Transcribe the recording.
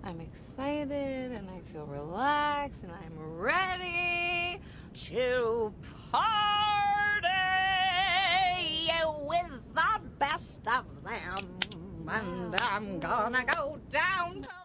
I'm excited and I feel relaxed and I'm ready to party with the best of them. And I'm gonna go downtown.